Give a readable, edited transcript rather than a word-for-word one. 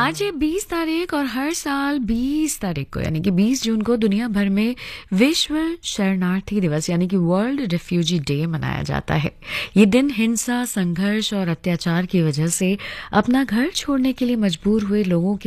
आज है 20 तारीख और हर साल 20 तारीख को यानी कि 20 जून को दुनिया भर में विश्व शरणार्थी दिवस यानी कि वर्ल्ड रिफ्यूजी डे मनाया जाता है। ये दिन हिंसा, संघर्ष और अत्याचार की वजह से अपना घर छोड़ने के लिए मजबूर हुए लोगों के